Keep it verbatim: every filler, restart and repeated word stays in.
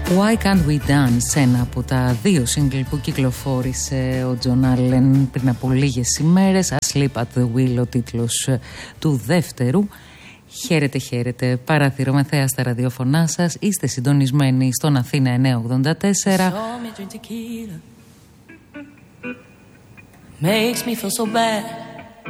Why Can't We Dance, ένα από τα δύο single που κυκλοφόρησε ο Τζον Άλεν πριν από λίγες ημέρες. Asleep at the Wheel, ο τίτλος του δεύτερου. Χαίρετε, χαίρετε, παράθυρο με θέα στα ραδιοφωνά σας. Είστε συντονισμένοι στον Αθήνα εννιακόσια ογδόντα τέσσερα. Makes me feel so bad.